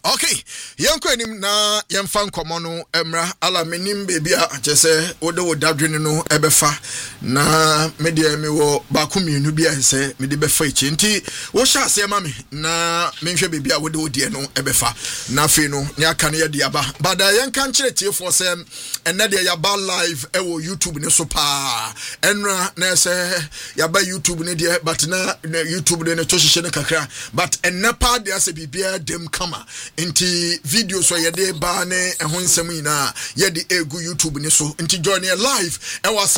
Okay, yanko enim na yemfa nkomo no emra ala menim baby a chese wo dadwene no ebefa na media me wo ba komienu bia se me de befa echi nti wo sha ase ma me na menhwe baby a wo de no ebefa na fe no nya ka ne ye de aba bada yanka nkire tiefo se enne de ya ba live e wo YouTube ne so pa enra na se ya ba YouTube ne de but na YouTube de ne to hye ne kakra but enne pa de ase bibia dem kama inti video so yede ba ne ehon nsem ina yede egu YouTube ne so inti join here live e was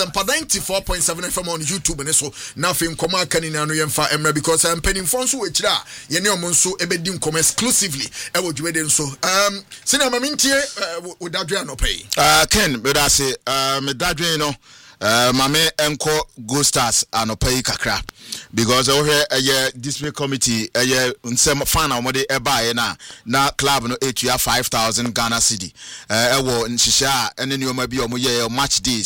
94.7 FM on YouTube ne so na fe nkoma akani na no yemfa emra because I'm penning phone so wechira ye ne omon so ebedi nkoma exclusively e wo dwede nso sina mamintie wo dadwe anopay Ken beda say me dadwe no mame enko Go Stars anopay kakra because over display committee nsem fan amode eba na club no etua 5,000 Ghana cedi ewo nshisha ene ni oma bi omo ye match day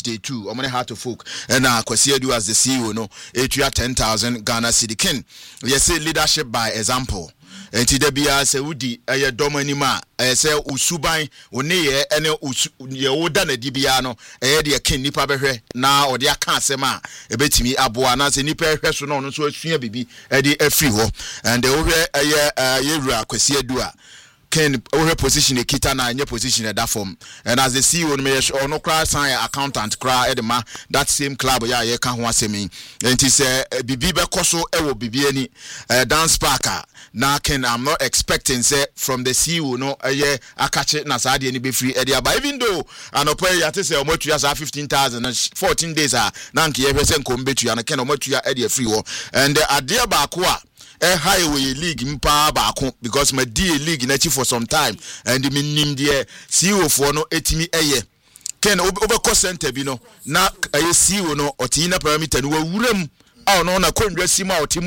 2 omo Heart of Folk na Kwasi Edu as the CEO no etua 10,000 Ghana cedi. Ken you say leadership by example enti da bia se wudi dom anima se usuban one ye ene ye woda na dibia no de ken nipa behwe na ode aka asema ebetimi aboa na se nipa ehwe so no so asua bibi de afri ho and over yewura Kwasi Edu a Ken over position ekita na nye position that form and as the CEO no no cry sign accountant cry edema that same club ye ka ho asemi enti se bibi be koso ewo bibi ani dance parker na Ken I'm not expecting say from the CEO no akache na saade ni be free but even though anopo ya te say omotua sa 15,000 14 days na nke ye hwese nkombetua na Ken omotua free ho and ade ba ko a highway league mpa baako because my D league na for some time and me nim there CEO for no etimi Ken over cost center bi no na CEO no otina parameter no wuram no na kondwa sima